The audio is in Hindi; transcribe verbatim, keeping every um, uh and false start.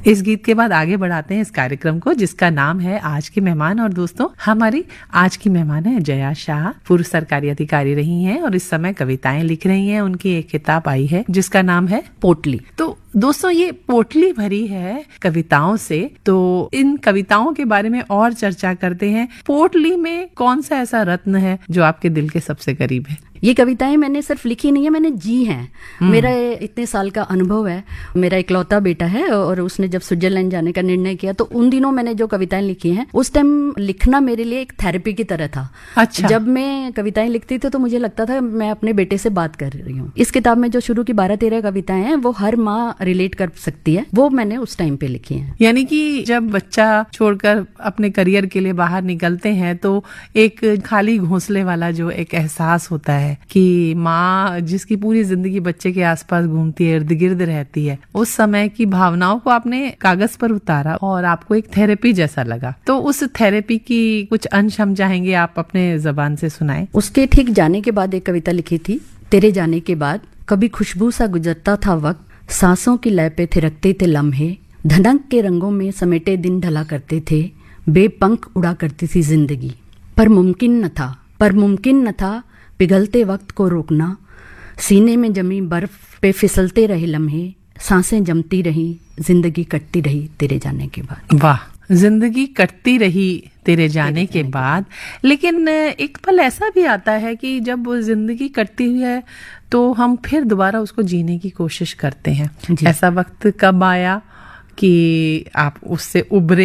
इस गीत के बाद आगे बढ़ाते हैं इस कार्यक्रम को, जिसका नाम है आज की मेहमान। और दोस्तों, हमारी आज की मेहमान है जया शाह, पूर्व सरकारी अधिकारी रही हैं और इस समय कविताएं लिख रही हैं। उनकी एक किताब आई है जिसका नाम है पोटली। तो दोस्तों, ये पोटली भरी है कविताओं से, तो इन कविताओं के बारे में और चर्चा करते हैं। पोटली में कौन सा ऐसा रत्न है जो आपके दिल के सबसे करीब है? ये कविताएं मैंने सिर्फ लिखी नहीं है, मैंने जी हैं। मेरा इतने साल का अनुभव है। मेरा इकलौता बेटा है और उसने जब स्विट्जरलैंड जाने का निर्णय किया तो उन दिनों मैंने जो कविताएं लिखी हैं, उस टाइम लिखना मेरे लिए एक थेरेपी की तरह था। अच्छा। जब मैं कविताएं लिखती थी तो मुझे लगता था मैं अपने बेटे से बात कर रही हूँ। इस किताब में जो शुरू की बारह तेरह कविताएं हैं वो हर माँ रिलेट कर सकती है, वो मैंने उस टाइम पे लिखी है। यानी कि जब बच्चा छोड़कर अपने करियर के लिए बाहर निकलते हैं तो एक खाली घोंसले वाला जो एक एहसास होता है कि माँ जिसकी पूरी जिंदगी बच्चे के आसपास घूमती है, इर्द गिर्द रहती है, उस समय की भावनाओं को आपने कागज पर उतारा और आपको एक थेरेपी जैसा लगा। तो उस थेरेपी की कुछ अंश हम चाहेंगे आप अपने जबान से सुनाएं। उसके ठीक जाने के बाद एक कविता लिखी थी, तेरे जाने के बाद। कभी खुशबू सा गुजरता था वक्त, सांसों की लय पे थिरकते थे लम्हे, धनक के रंगों में समेटे दिन ढला करते थे, बेपंख उड़ा करती थी जिंदगी। पर मुमकिन न था पर मुमकिन न था पिघलते वक्त को रोकना, सीने में जमी बर्फ पे फिसलते रहे लम्हे, सांसें जमती रही, जिंदगी कटती रही तेरे जाने के बाद। वाह, जिंदगी कटती रही तेरे जाने के बाद। लेकिन एक पल ऐसा भी आता है कि जब जिंदगी कटती हुई है तो हम फिर दोबारा उसको जीने की कोशिश करते हैं। ऐसा वक्त कब आया कि आप उससे उबरे